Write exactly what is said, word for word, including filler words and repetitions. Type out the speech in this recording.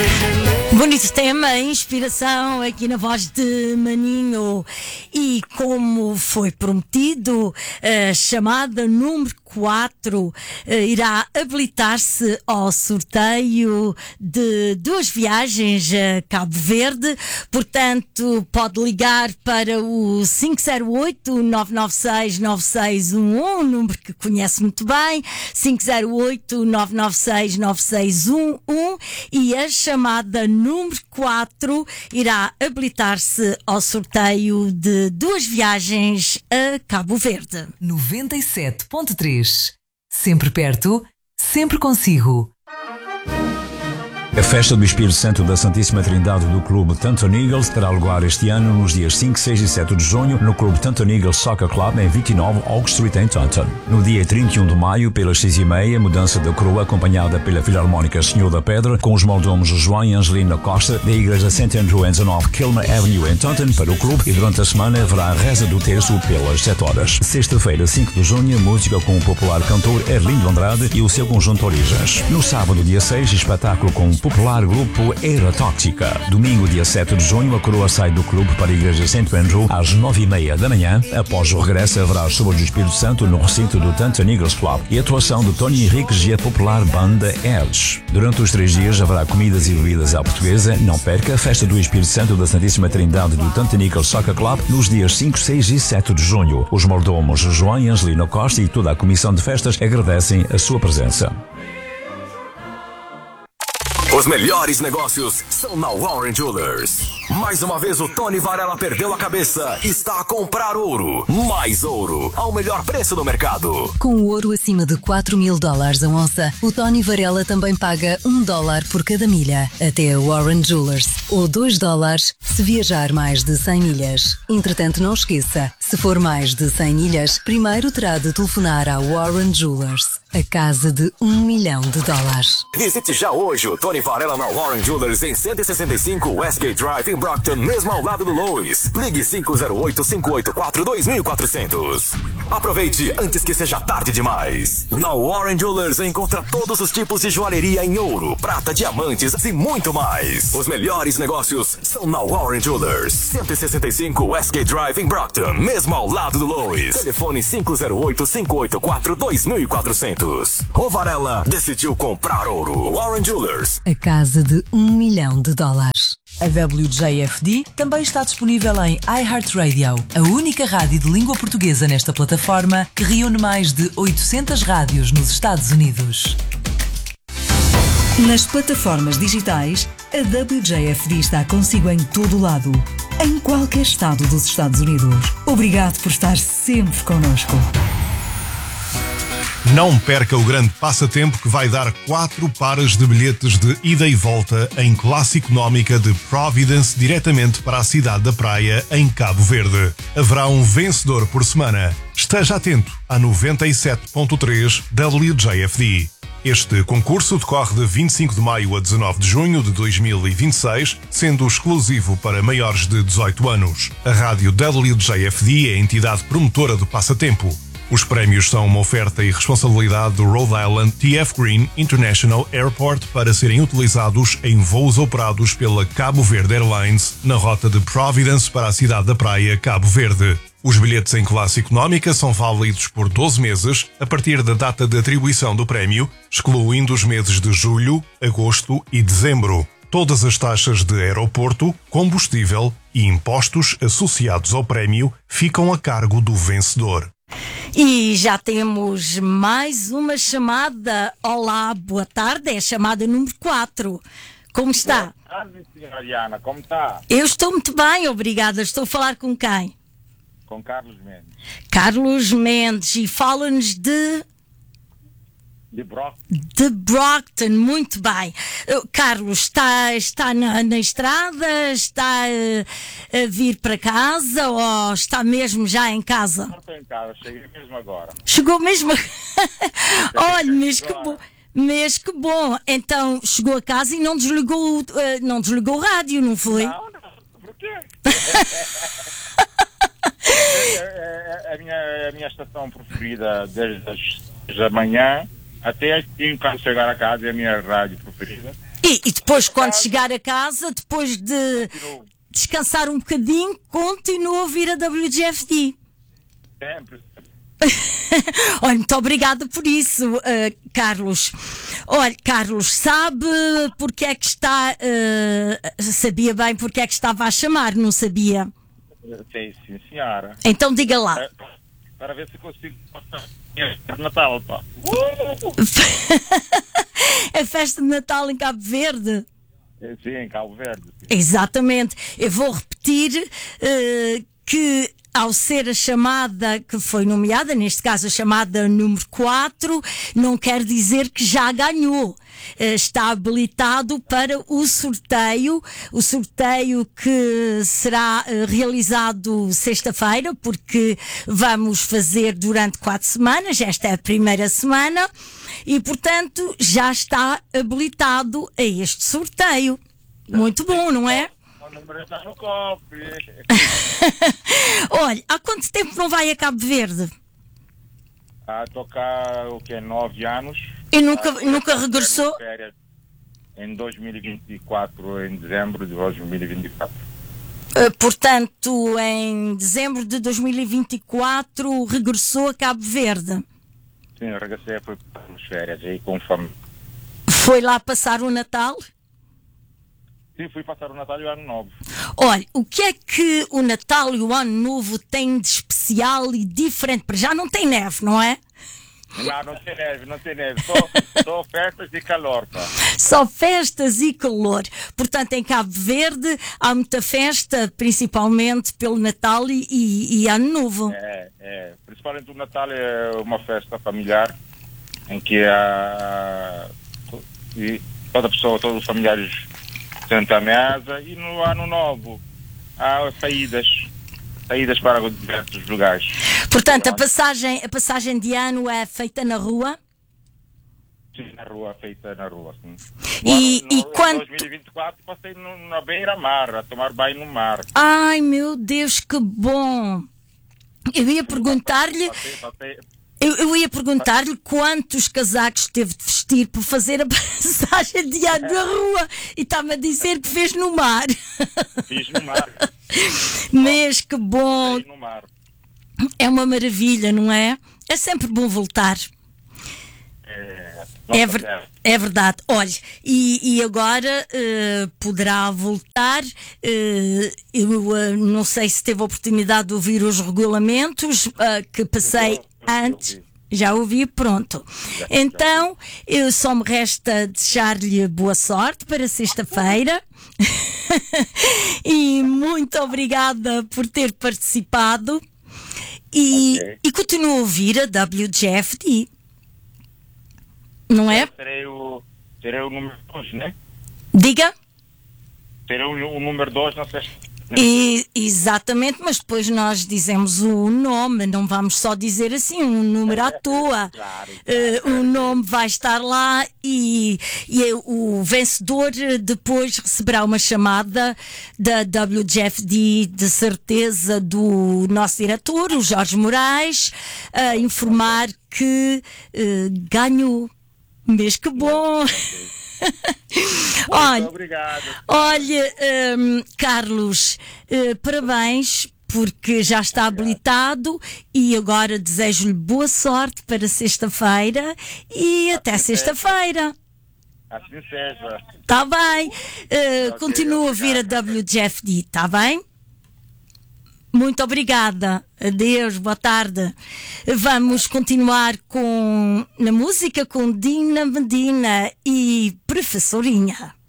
Bonito tema, inspiração aqui na voz de Maninho. E como foi prometido, a chamada número quatro irá habilitar-se ao sorteio de duas viagens a Cabo Verde. Portanto, pode ligar para o cinco zero oito, nove nove seis, nove seis um um, um número que conhece muito bem, cinco zero oito, nove nove seis, nove seis um um, e a chamada número quatro irá habilitar-se ao sorteio de duas viagens a Cabo Verde. noventa e sete ponto três. Sempre perto, sempre consigo. A festa do Espírito Santo da Santíssima Trindade do Clube Tanton Eagles terá lugar este ano nos dias cinco, seis e sete de junho no Clube Tanton Eagles Soccer Club em vinte e nove Oak Street em Taunton. No dia trinta e um de maio, pelas seis e meia, mudança da coroa acompanhada pela Filarmónica Senhor da Pedra com os mordomos João e Angelina Costa da Igreja Saint Andrew em dezanove Kilmer Avenue em Taunton para o clube, e durante a semana haverá a reza do terço pelas sete horas. Sexta-feira, cinco de junho, música com o popular cantor Erlindo Andrade e o seu conjunto Origens. No sábado, dia seis, espetáculo com o popular grupo Era Tóxica. Domingo, dia sete de junho, a coroa sai do clube para a Igreja Saint Andrew às nove e meia da manhã. Após o regresso, haverá as chuvas do Espírito Santo no recinto do Tanton Eagles Club e a atuação de Tony Henriques e a popular banda Edge. Durante os três dias haverá comidas e bebidas à portuguesa. Não perca a festa do Espírito Santo da Santíssima Trindade do Tanton Eagles Soccer Club nos dias cinco, seis e sete de junho. Os mordomos João e Angelina Costa e toda a comissão de festas agradecem a sua presença. Os melhores negócios são na Warren Jewelers. Mais uma vez o Tony Varela perdeu a cabeça e está a comprar ouro. Mais ouro, ao melhor preço do mercado. Com o ouro acima de quatro mil dólares a onça, o Tony Varela também paga um dólar por cada milha. Até a Warren Jewelers. Ou dois dólares se viajar mais de cem milhas. Entretanto, não esqueça, se for mais de cem milhas, primeiro terá de telefonar à Warren Jewelers. A casa de um milhão de dólares. Visite já hoje o Tony Varela na Warren Jewelers em cento e sessenta e cinco Westgate Drive em Brockton, mesmo ao lado do Lois. Ligue cinco zero oito, cinco oito quatro, dois quatro zero zero. Aproveite antes que seja tarde demais. Na Warren Jewelers encontra todos os tipos de joalheria em ouro, prata, diamantes e muito mais. Os melhores negócios são na Warren Jewelers. cento e sessenta e cinco Westgate Drive em Brockton, mesmo ao lado do Lois. Telefone cinco zero oito, cinco oito quatro, dois quatro zero zero. O Varela decidiu comprar ouro. Warren Jewelers. A casa de um milhão de dólares. A W J F D também está disponível em iHeartRadio, a única rádio de língua portuguesa nesta plataforma que reúne mais de oitocentas rádios nos Estados Unidos. Nas plataformas digitais, a W J F D está consigo em todo o lado, em qualquer estado dos Estados Unidos. Obrigado por estar sempre connosco. Não perca o grande passatempo que vai dar quatro pares de bilhetes de ida e volta em classe económica de Providence diretamente para a cidade da Praia, em Cabo Verde. Haverá um vencedor por semana. Esteja atento à noventa e sete ponto três W J F D. Este concurso decorre de vinte e cinco de maio a dezanove de junho de dois mil e vinte e seis, sendo exclusivo para maiores de dezoito anos. A rádio W J F D é a entidade promotora do passatempo. Os prémios são uma oferta e responsabilidade do Rhode Island T F Green International Airport para serem utilizados em voos operados pela Cabo Verde Airlines na rota de Providence para a cidade da Praia, Cabo Verde. Os bilhetes em classe económica são válidos por doze meses a partir da data de atribuição do prémio, excluindo os meses de julho, agosto e dezembro. Todas as taxas de aeroporto, combustível e impostos associados ao prémio ficam a cargo do vencedor. E já temos mais uma chamada. Olá, boa tarde, é a chamada número quatro. Como está? Boa tarde, senhora Diana, como está? Eu estou muito bem, obrigada. Estou a falar com quem? Com Carlos Mendes. Carlos Mendes, e fala-nos de... De Brockton. De Brockton, muito bem. Uh, Carlos, está, está na, na estrada? Está uh, a vir para casa ou está mesmo já em casa? Não estou em casa, cheguei mesmo agora. Chegou mesmo? Olha, mas que bom. Mas que bom. Então, chegou a casa e não desligou, uh, não desligou o rádio, não foi? Não, não. Por quê? é, é, é a, minha, a minha estação preferida desde as, desde a manhã até às cinco, quando chegar a casa, é a minha rádio preferida. E, e depois, quando chegar a casa, depois de Continuo. descansar um bocadinho, continua a ouvir a W G F D. Sempre. Olha, muito obrigada por isso, uh, Carlos. Olha, Carlos, sabe porque é que está. Uh, sabia bem porque é que estava a chamar, não sabia? Sim, sim, senhora. Então diga lá. É, para ver se consigo passar de Natal, pá. Uh! A festa de Natal em Cabo Verde. Sim, em Cabo Verde. Sim. Exatamente. Eu vou repetir uh, que ao ser a chamada que foi nomeada, neste caso a chamada número quatro, não quer dizer que já ganhou. Está habilitado para o sorteio, o sorteio que será realizado sexta-feira, porque vamos fazer durante quatro semanas, esta é a primeira semana, e portanto já está habilitado a este sorteio. Muito bom, não é? O número está no cofre. Olha, há quanto tempo não vai a Cabo Verde? A tocar o que? Nove anos. E nunca, nunca regressou? Férias em dois mil e vinte e quatro, em dezembro de dois mil e vinte e quatro. Uh, portanto, em dezembro de dois mil e vinte e quatro regressou a Cabo Verde. Sim, regressei, foi para as férias aí com família. Foi lá passar o Natal? Sim, fui passar o Natal e o Ano Novo. Olha, o que é que o Natal e o Ano Novo têm de especial e diferente? Para já não tem neve, não é? Não, não tem neve, não tem neve. Só, só festas e calor, pá. Só festas e calor. Portanto, em Cabo Verde há muita festa, principalmente pelo Natal e, e, e Ano Novo. É, é. Principalmente o Natal é uma festa familiar em que há e toda pessoa, todos os familiares sentam à mesa, e no Ano Novo há saídas, saídas para diversos lugares. Portanto, a passagem, a passagem de ano é feita na rua? Sim, na rua, feita na rua, sim. E, No ano- e no- quanto... Em dois mil e vinte e quatro passei no, na beira-mar, a tomar banho no mar. Ai, meu Deus, que bom! Eu ia perguntar-lhe... Passei, passei, Eu, eu ia perguntar-lhe quantos casacos teve de vestir para fazer a passagem de ano na rua, e está-me a dizer que fez no mar. fiz no mar. Mas que bom, Passei no mar. é uma maravilha, não é? É sempre bom voltar. É, É, nossa, ver- é verdade. Olha, e, e agora eh, poderá voltar. eh, eu eh, não sei se teve a oportunidade de ouvir os regulamentos eh, que passei Eu- eu antes. ouvi. Já ouvi, pronto. Então, eu só me resta desejar-lhe boa sorte para sexta-feira. E muito obrigada por ter participado. E, Ok. e continuo a ouvir a W G F D. Não é? Serei o, serei o número dois, né? Diga. Serei o, o número dois na sexta. E, exatamente, mas depois nós dizemos o nome, não vamos só dizer assim um número à toa. Claro, Eh, o nome vai estar lá, e, e é o vencedor eh, depois receberá uma chamada da W G F D, de certeza, do nosso diretor, o Jorge Moraes, a informar que eh, ganhou. Mas que bom! Olha, Obrigado. olha, hum, Carlos, eh, parabéns, porque já está habilitado, e agora desejo-lhe boa sorte para sexta-feira e até sexta-feira. Assim seja. Está bem? Eh, Ok, continuo a ouvir a W G F D, está bem? Muito obrigada. Adeus, boa tarde. Vamos continuar com na música com Dina Medina e Professorinha.